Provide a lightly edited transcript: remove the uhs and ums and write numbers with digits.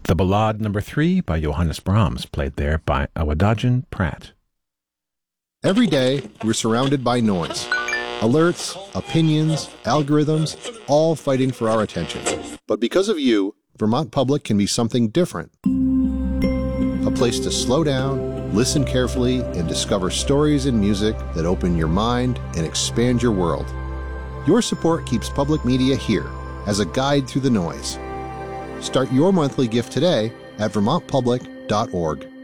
The Ballade No. 3 by Johannes Brahms, played there by Awadagin Pratt. Every day, we're surrounded by noise. Alerts, opinions, algorithms, all fighting for our attention. But because of you, Vermont Public can be something different. A place to slow down, listen carefully, and discover stories and music that open your mind and expand your world. Your support keeps public media here as a guide through the noise. Start your monthly gift today at vermontpublic.org.